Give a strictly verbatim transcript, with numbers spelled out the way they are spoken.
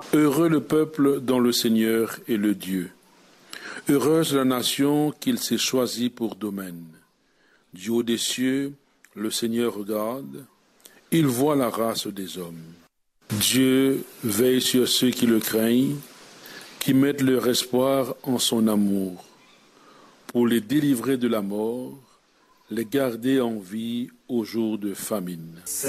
Heureux le peuple dont le Seigneur est le Dieu. Heureuse la nation qu'il s'est choisie pour domaine. Du haut des cieux, le Seigneur regarde, il voit la race des hommes. Dieu veille sur ceux qui le craignent, qui mettent leur espoir en son amour, pour les délivrer de la mort, les garder en vie au jour de famine.